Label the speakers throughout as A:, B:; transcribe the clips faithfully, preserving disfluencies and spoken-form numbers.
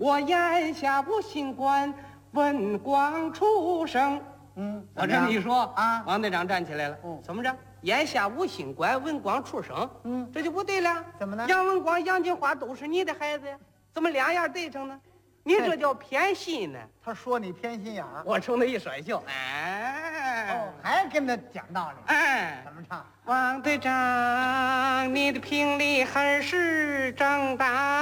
A: 我眼下无心管文光出生。
B: 嗯，
A: 我这么一说
B: 啊，
A: 王队长站起来了。
B: 嗯，
A: 怎么着？眼下无心管文光出生。
B: 嗯，
A: 这就不对了。
B: 怎么呢？
A: 杨文光、杨金花都是你的孩子呀，怎么两样对上呢？你这叫偏心呢。
B: 他说你偏心眼儿，
A: 我冲他一甩袖，哎，
B: 哦，还跟他讲道理，
A: 哎，
B: 怎么唱？
A: 王队长，你的评理还是正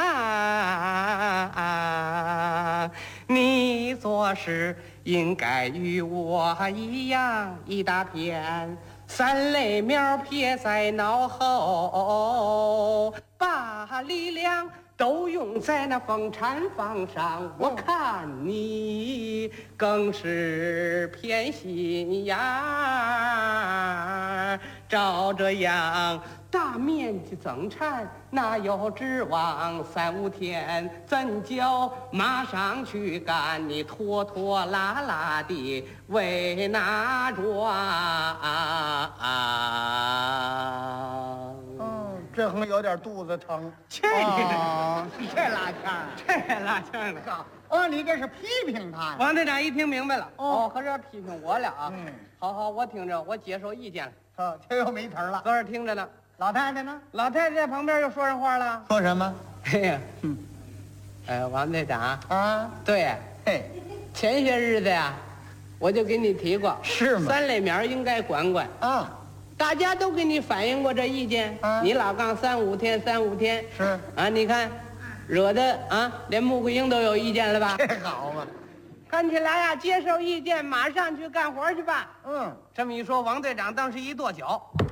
A: 当，你做事应该与我一样，一大片三类苗撇在脑后，把力量都用在那风产房上。我看你更是偏心眼儿，照这样大面积增产，哪有指望三五天怎就马上去干？你拖拖拉拉的为哪桩？
B: 嗯，这横有点肚子疼。
A: 这个
B: 哦，是这拉腔儿。
A: 这拉腔的。
B: 好，哦，你这是批评他呀？
A: 王队长一听明白了，
B: 哦
A: 哦，合着批评我了啊。
B: 嗯，
A: 好好，我听着，我接受意见了。
B: 哦，这又没词儿了。
A: 搁这儿听着呢。
B: 老太太呢？
A: 老太太在旁边又说上话了。
B: 说什么？
A: 哎呀，嗯，呃，王队长，
B: 啊，
A: 对，
B: 嘿，
A: 前些日子呀，我就给你提过，
B: 是吗？
A: 三类苗应该管管。
B: 啊，
A: 大家都给你反映过这意见，
B: 啊
A: 你老杠三五天，三五天
B: 是
A: 啊，你看，惹得啊，连穆桂英都有意见了吧？
B: 这好嘛。
A: 看起来呀，接受意见，马上去干活去吧。
B: 嗯，
A: 这么一说，王队长当时一跺脚，